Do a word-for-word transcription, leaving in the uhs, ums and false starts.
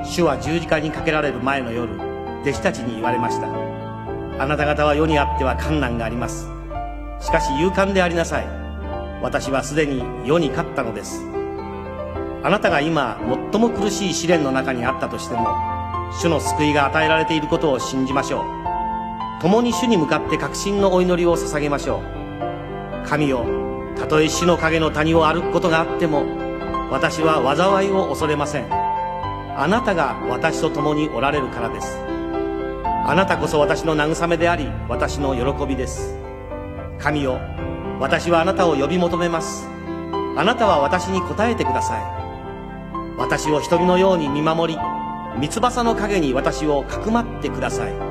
主は十字架にかけられる前の夜、弟子たちに言われました。あなた方は世にあっては困難があります。しかし勇敢でありなさい。私はすでに世に勝ったのです。あなたが今最も苦しい試練の中にあったとしても、主の救いが与えられていることを信じましょう。共に主に向かって確信のお祈りを捧げましょう。神よ、たとえ死の影の谷を歩くことがあっても、私は災いを恐れません。あなたが私と共におられるからです。あなたこそ私の慰めであり、私の喜びです。神よ、私はあなたを呼び求めます。あなたは私に答えてください。私を一人のように見守り、三翼の影に私をかくまってください。